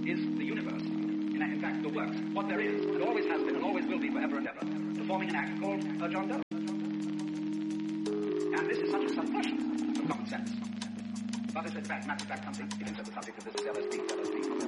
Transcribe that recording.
is the universe. In fact, the works, what there is, and always has been, and always will be forever and ever, performing an act called John Doe. And this is such a subversion of common sense. But it's in fact, something, it is the subject of this LSD.